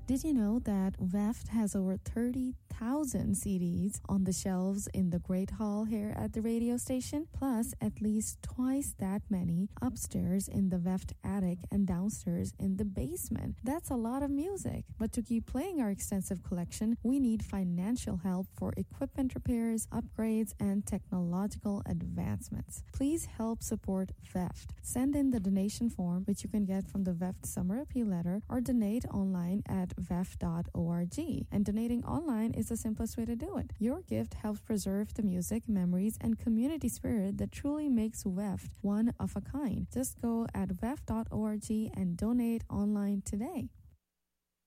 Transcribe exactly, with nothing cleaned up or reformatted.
Did you know that V E F T has over thirty thousand C Ds on the shelves in the Great Hall here at the radio station, plus at least twice that many upstairs in the V E F T attic and downstairs in the basement? That's a lot of music. But to keep playing our extensive collection, we need financial help for equipment repairs, upgrades, and technological advancements. Please help support V E F T. Send in the donation form, which you can get from the V E F T Summer Appeal Letter, or donate online at v e f dot org. And donating online is the simplest way to do it. Your gift helps preserve the music, memories, and community spirit that truly makes V E F T one of a kind. Just go at v e f dot org and donate online today.